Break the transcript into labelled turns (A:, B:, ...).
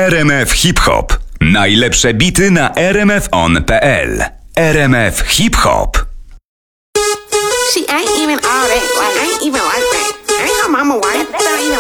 A: RMF Hip Hop. Najlepsze bity na rmfon.pl. RMF Hip Hop.
B: She ain't even all that. Like, ain't even like that. Ain't her mama white. That ain't